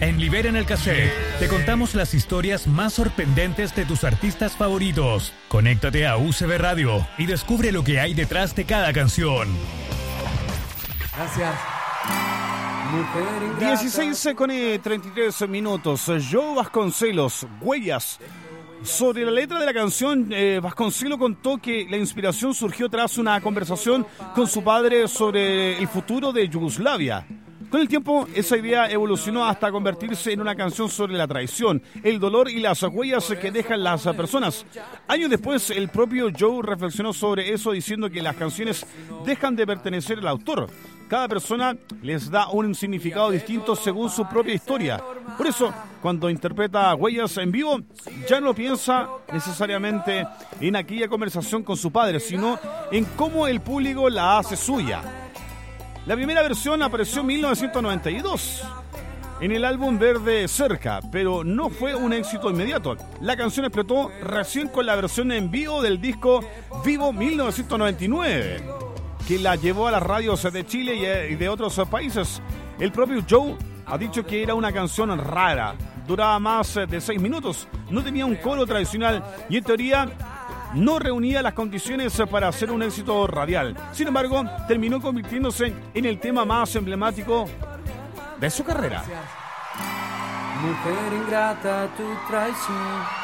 En Libera en el Cassette te contamos las historias más sorprendentes de tus artistas favoritos. Conéctate a UCB Radio y descubre lo que hay detrás de cada canción. Gracias. 16:33 minutos. Joe Vasconcelos, Huellas. Sobre la letra de la canción, Vasconcelos contó que la inspiración surgió tras una conversación con su padre sobre el futuro de Yugoslavia. Con el tiempo, esa idea evolucionó hasta convertirse en una canción sobre la traición, el dolor y las huellas que dejan las personas. Años después, el propio Joe reflexionó sobre eso diciendo que las canciones dejan de pertenecer al autor. Cada persona les da un significado distinto según su propia historia. Por eso, cuando interpreta Huellas en vivo, ya no piensa necesariamente en aquella conversación con su padre, sino en cómo el público la hace suya. La primera versión apareció en 1992 en el álbum Verde Cerca, pero no fue un éxito inmediato. La canción explotó recién con la versión en vivo del disco Vivo 1999, que la llevó a las radios de Chile y de otros países. El propio Joe ha dicho que era una canción rara, duraba más de 6 minutos, no tenía un coro tradicional y en teoría no reunía las condiciones para hacer un éxito radial. Sin embargo, terminó convirtiéndose en el tema más emblemático de su carrera. Mujer ingrata, tu traición.